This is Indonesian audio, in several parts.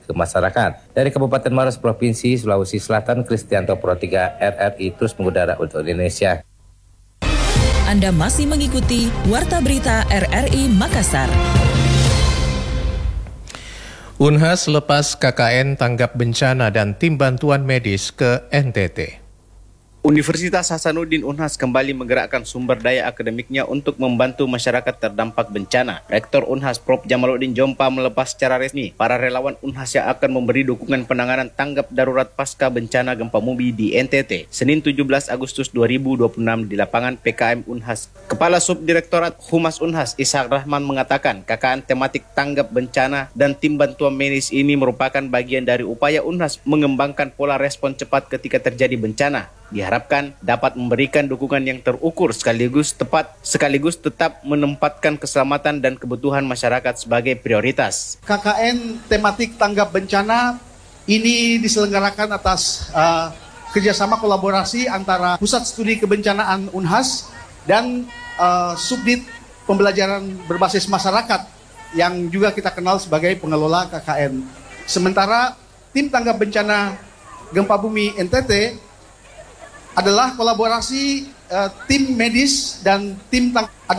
ke masyarakat. Dari Kabupaten Maros, Provinsi Sulawesi Selatan, Kristianto Pro 3 RRI terus mengudara untuk Indonesia. Anda masih mengikuti Warta Berita RRI Makassar. Unhas lepas KKN tanggap bencana dan tim bantuan medis ke NTT. Universitas Hasanuddin Unhas kembali menggerakkan sumber daya akademiknya untuk membantu masyarakat terdampak bencana. Rektor Unhas Prof. Jamaluddin Jompa melepas secara resmi para relawan Unhas yang akan memberi dukungan penanganan tanggap darurat pasca bencana gempa bumi di NTT, Senin 17 Agustus 2026 di lapangan PKM Unhas. Kepala Subdirektorat Humas Unhas, Ishak Rahman mengatakan KKN tematik tanggap bencana dan tim bantuan medis ini merupakan bagian dari upaya Unhas mengembangkan pola respon cepat ketika terjadi bencana. Diharapkan dapat memberikan dukungan yang terukur sekaligus tetap menempatkan keselamatan dan kebutuhan masyarakat sebagai prioritas. KKN tematik tanggap bencana ini diselenggarakan atas kerjasama kolaborasi antara Pusat Studi Kebencanaan Unhas dan Subdit Pembelajaran Berbasis Masyarakat yang juga kita kenal sebagai pengelola KKN. Sementara tim tanggap bencana gempa bumi NTT adalah kolaborasi tim medis dan tim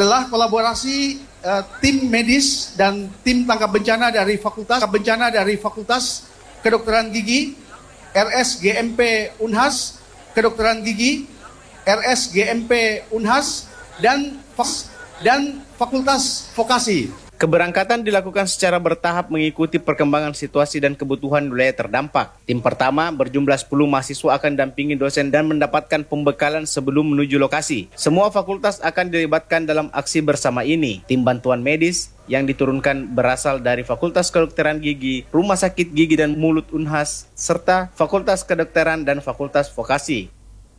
tangkap bencana dari Fakultas Kedokteran Gigi, RSGMP Unhas, Kedokteran Gigi, RSGMP Unhas dan Fakultas Vokasi. Keberangkatan dilakukan secara bertahap mengikuti perkembangan situasi dan kebutuhan wilayah terdampak. Tim pertama berjumlah 10 mahasiswa akan dampingi dosen dan mendapatkan pembekalan sebelum menuju lokasi. Semua fakultas akan dilibatkan dalam aksi bersama ini. Tim bantuan medis yang diturunkan berasal dari Fakultas Kedokteran Gigi, Rumah Sakit Gigi dan Mulut Unhas, serta Fakultas Kedokteran dan Fakultas Vokasi.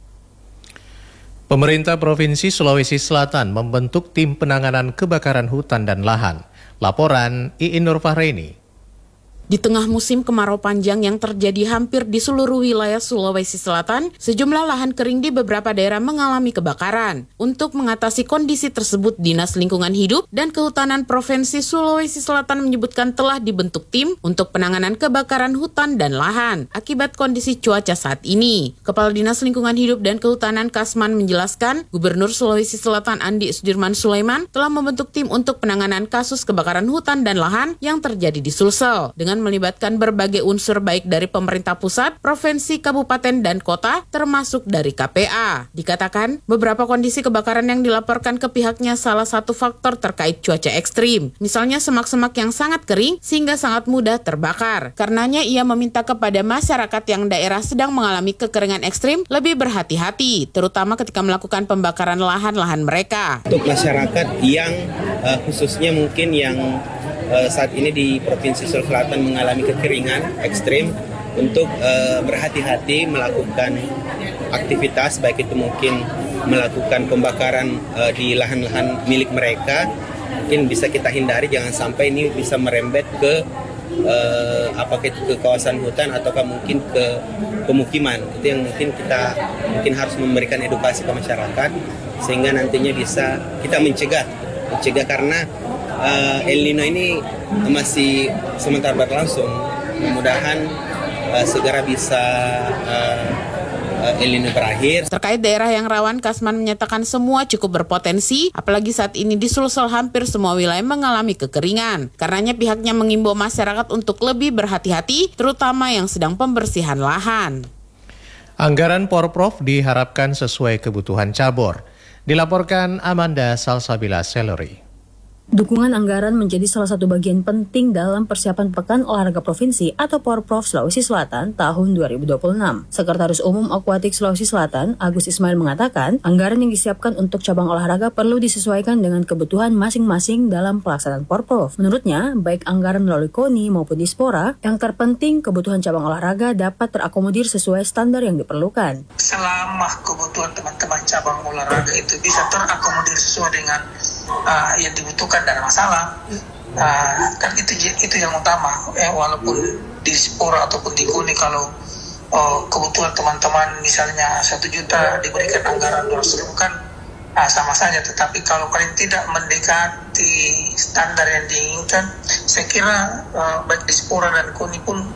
Pemerintah Provinsi Sulawesi Selatan membentuk tim penanganan kebakaran hutan dan lahan. Laporan Iin Nurfahreini. Di tengah musim kemarau panjang yang terjadi hampir di seluruh wilayah Sulawesi Selatan, sejumlah lahan kering di beberapa daerah mengalami kebakaran. Untuk mengatasi kondisi tersebut, Dinas Lingkungan Hidup dan Kehutanan Provinsi Sulawesi Selatan menyebutkan telah dibentuk tim untuk penanganan kebakaran hutan dan lahan akibat kondisi cuaca saat ini. Kepala Dinas Lingkungan Hidup dan Kehutanan Kasman menjelaskan, Gubernur Sulawesi Selatan Andi Sudirman Sulaiman telah membentuk tim untuk penanganan kasus kebakaran hutan dan lahan yang terjadi di Sulsel dengan melibatkan berbagai unsur baik dari pemerintah pusat, provinsi, kabupaten, dan kota, termasuk dari KPA. Dikatakan, beberapa kondisi kebakaran yang dilaporkan ke pihaknya salah satu faktor terkait cuaca ekstrim. Misalnya semak-semak yang sangat kering sehingga sangat mudah terbakar. Karenanya ia meminta kepada masyarakat yang daerah sedang mengalami kekeringan ekstrim lebih berhati-hati, terutama ketika melakukan pembakaran lahan-lahan mereka. Untuk masyarakat yang khususnya mungkin yang saat ini di Provinsi Sulawesi Selatan mengalami kekeringan ekstrim, untuk berhati-hati melakukan aktivitas, baik itu mungkin melakukan pembakaran di lahan-lahan milik mereka, mungkin bisa kita hindari, jangan sampai ini bisa merembet ke apakah itu ke kawasan hutan ataukah mungkin ke pemukiman. Itu yang mungkin kita harus memberikan edukasi ke masyarakat sehingga nantinya bisa kita mencegah karena El Nino ini masih sementara berlangsung. Mudah-mudahan segera bisa El Nino berakhir. Terkait daerah yang rawan, Kasman menyatakan semua cukup berpotensi, apalagi saat ini di Sulsel hampir semua wilayah mengalami kekeringan. Karenanya pihaknya mengimbau masyarakat untuk lebih berhati-hati, terutama yang sedang pembersihan lahan. Anggaran Porprov diharapkan sesuai kebutuhan cabur. Dilaporkan Amanda Salsabila Sellery. Dukungan anggaran menjadi salah satu bagian penting dalam persiapan Pekan Olahraga Provinsi atau Porprov Sulawesi Selatan tahun 2026. Sekretaris Umum Aquatic Sulawesi Selatan, Agus Ismail mengatakan, anggaran yang disiapkan untuk cabang olahraga perlu disesuaikan dengan kebutuhan masing-masing dalam pelaksanaan Porprov. Menurutnya, baik anggaran melalui KONI maupun Dispora, yang terpenting kebutuhan cabang olahraga dapat terakomodir sesuai standar yang diperlukan. Selama kebutuhan teman-teman cabang olahraga itu bisa terakomodir sesuai dengan yang dibutuhkan, tidak ada masalah. Kan itu yang utama. Walaupun di Dispora ataupun di KONI, kalau kebutuhan teman-teman misalnya 1 juta diberikan anggaran 200.000 kan sama saja. Tetapi kalau kalian tidak mendekati standar yang diinginkan, saya kira baik Dispora dan KONI pun